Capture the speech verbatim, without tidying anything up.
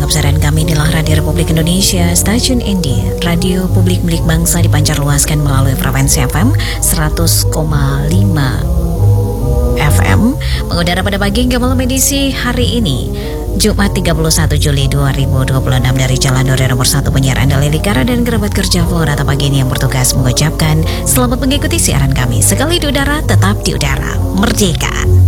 menganggap siaran kami inilah Radio Republik Indonesia, stasiun Indie, radio publik milik bangsa dipancar luaskan melalui frekuensi F M seratus koma lima F M, mengudara pada pagi hingga malam edisi hari ini, Jumat tiga puluh satu Juli dua ribu dua puluh enam dari Jalan Dore nomor satu penyiar Anda Lili Kara dan kerabat kerja Flora pagi ini yang bertugas mengucapkan selamat mengikuti siaran kami. Sekali di udara, tetap di udara, merdeka.